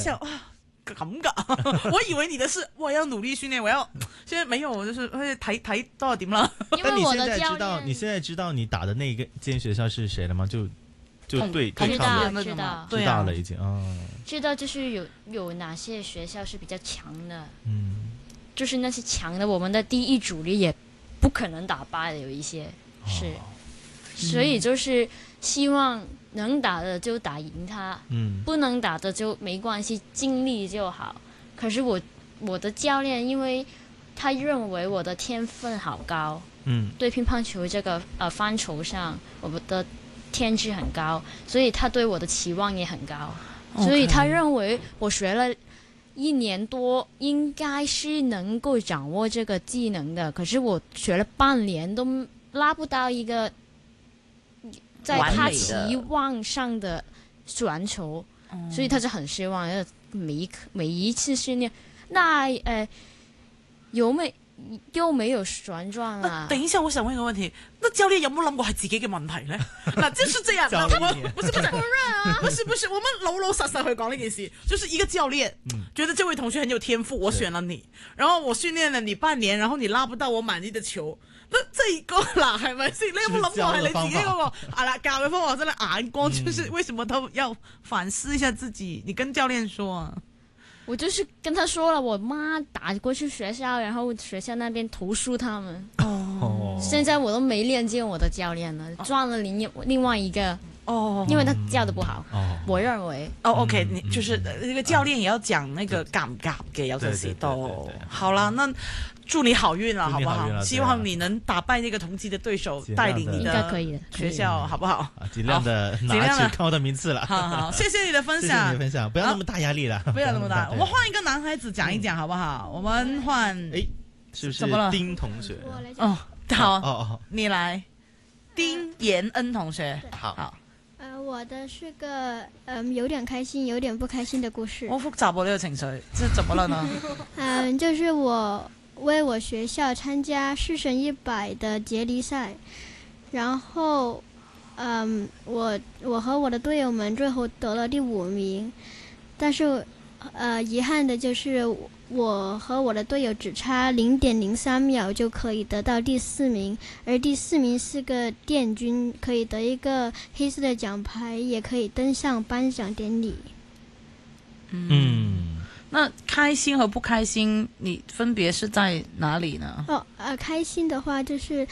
想啊。咁噶，我以为你的是我要努力训练，我要现在没有，就是睇多少点了。 但你因为我现在知道， 的教练你现在知道你打的那一间学校是谁了吗？就对知抗道的知道对啊知道了已经哦， 知道，就是有哪些学校是比较强的， 嗯， 就是那些强的，我们的第一主力也不可能打败的，有一些是，所以就是希望能打的就打赢他，不能打的就没关系，尽力就好。可是我的教练，因为他认为我的天分好高，对乒乓球这个范畴上，我的天资很高，所以他对我的期望也很高，所以他认为我学了1年多应该是能够掌握这个技能的，可是我学了半年都拉不到一个在他期望上的传球，所以他就很失望。每一次训练，那又没有旋转啊。 等一下，我想问一个问题，那教练有冇諗過係自己嘅問題呢？嗱，就是這樣，不是，不是，我們老實去講呢件事，就是一個教練覺得這位同學很有天賦，我選了你，然後我訓練了你半年，然後你拉不到我滿意的球。這個嗱係咪先？你有冇諗過係你自己嗰個啦教嘅方法真係眼光，就是為什麼都要反思一下自己？你跟教練說啊。 我就是跟他說了，我媽打過去學校，然後學校那邊投訴他們。現在我都沒練見我的教練了，轉了另外一個。因為他教得不好。我認為。 OK， 你就是那個教練也要講那個夾唔夾嘅，有陣時都。好啦，那祝你好運啦，好不好？希望你能打敗那個同級的對手，帶領你的學校，好不好？ 盡量的拿取高的名次了。 好，謝謝你的分享。 謝謝你的分享，不要那麼大壓力了。 不要那麼大，我們換一個男孩子講一講，好不好？我們換。 是不是丁同學？ 好，你來。丁延恩同學。好。 我的是個有點開心有點不開心的故事。 好複雜喎，呢個情緒，這怎麼了呢？ 就是我為我學校參加4乘100的接力賽，然後我和我的隊友們最後得了第5名，但是遺憾的就是我和我的隊友只差0.03秒就可以得到第4名，而第4名是個殿軍，可以得一個黑色的獎牌，也可以登上頒獎典禮。 那開心和不開心你分別是在哪裡呢？ 開心的話就是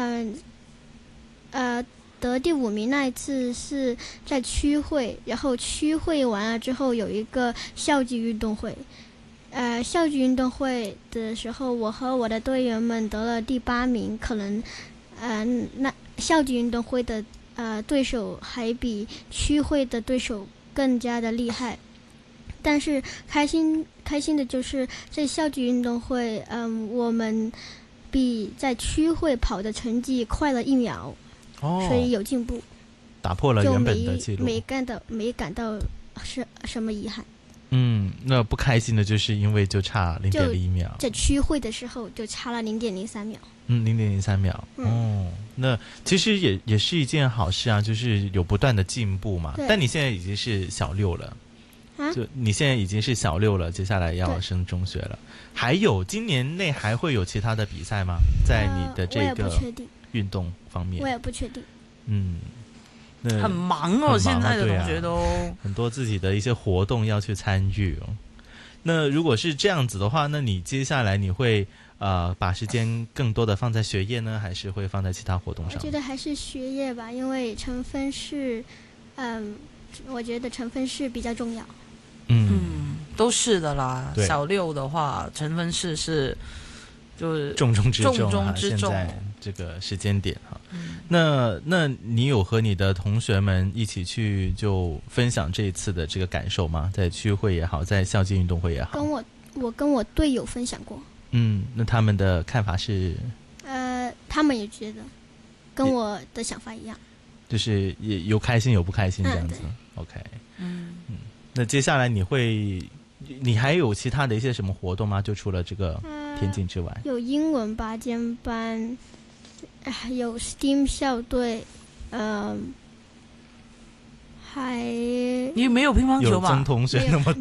得第5名那一次是在區會，然後區會完了之後有一個校際運動會。校際運動會的時候，我和我的隊員們得了第8名，可能那校際運動會的對手還比區會的對手更加的厲害。但是開心的就是在校際運動會，我們比在區會跑的成績快了1秒，所以有進步， 打破了原本的記錄， 沒感到什麼遺憾。 那不開心的就是因為就差0.01秒， 在區會的時候就差了0.03秒。 0.03秒。那其實也是一件好事啊，就是有不斷的進步嘛。但你現在已經是小6了，就你現在已經是小6了，接下來要升中學了。還有今年內還會有其他的比賽嗎？在你的這個運動方面， 我也不確定。 很忙哦，現在的同學都很多自己的一些活動要去參與哦。那如果是這樣子的話，那你接下來你會把時間更多的放在學業呢，還是會放在其他活動上？ 我覺得還是學業吧，因為成分是，我覺得成分是比較重要。 都是的啦。小6的話，成分是就是重中之重， 現在這個時間點哈。那你有和你的同學們一起去就分享這一次的這個感受嗎？在區會也好，在校際運動會也好。 我跟我隊友分享過。 那他們的看法是？ 他們也覺得跟我的想法一樣， 就是也有開心有不開心這樣子。OK。那接下來你還有其他的一些什麼活動嗎？就除了這個田徑之外， 有英文拔尖班，有 STEAM 校隊，還你沒有乒乓球吧？ 有曾同學那麼多。